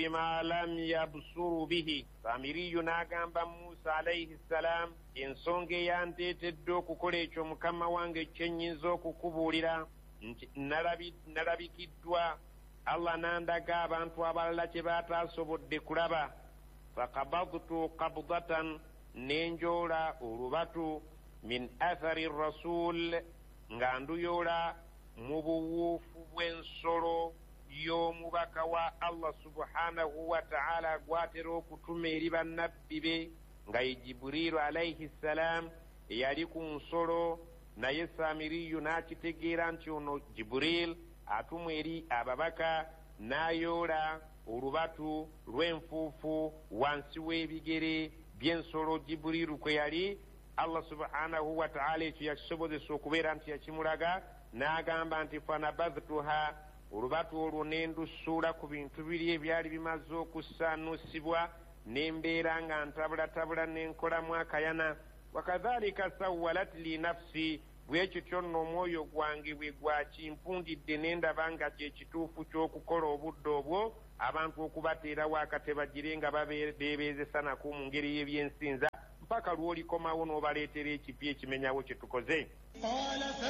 بما لم يبصروا به. سامري ناغام موسى عليه السلام ensonge yanteetedde okukola ekyo mukama wange kyennyinza okukubuulira nti nalabikiddwa Allah nandaga abantu abalala kye bataasobodde kulaba. Fakabadtu qabdatan nenjoola olubatu min athari rasul nga nduyoola mu buwuufu bw'ensolo y'omubaka wa Allah subhanahu wa ta'ala gwatera okutuma eri bannabbi be nga ye Jibrilu alayhi salam eyali ku nsolo. Naye Samiriyu n'akitegeera nti ono Jibril atumwa eri ababaka, n'ayoola olubatu lw'enfuufu wansi w'ebigere by'ensolo Jibrilu kwe yali. Allah subhanahu wa ta'ala ekyo yakisobozesa okubeera nti yakimulaga, n'agamba nti fanabadhtuha, olubatu olwo nendusuula ku bintu biri ebyali bimaze okusaanusibwa, nembeera nga ntabulatabula nenkolamu akayana. Wakadhalika sawalat li nafsi, bwekityo nno omwoyo gwange bwe gwakimpundidde nendaba nga kyekituufu ky'okukola obudde obwo abantu okubateerawo akatebagire nga bebeezesa nako mu ngeri y'ebyensinza mpaka lw'olikomawo n'obaleetera ekipya ekimenyawo kye tukoze.